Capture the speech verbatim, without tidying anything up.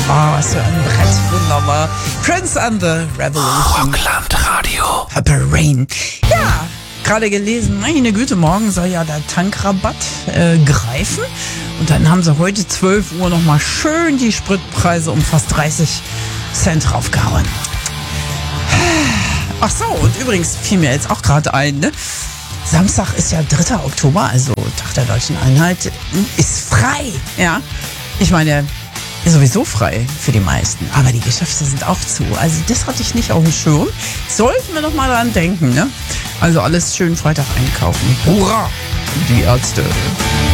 Oh, was für ein Brett. Wunderbar. Prince and the Revolution. Rockland Radio. Purple Rain. Ja, gerade gelesen, meine Güte, morgen soll ja der Tankrabatt äh, greifen. Und dann haben sie heute zwölf Uhr nochmal schön die Spritpreise um fast dreißig Cent draufgehauen. Ach so, und übrigens fiel mir jetzt auch gerade ein, ne? Samstag ist ja dritter Oktober, also Tag der Deutschen Einheit, ist frei. Ja, ich meine, ist sowieso frei für die meisten, aber die Geschäfte sind auch zu. Also das hatte ich nicht auf dem Schirm. Sollten wir noch mal dran denken, ne? Also alles schön Freitag einkaufen. Hurra! Die Ärzte.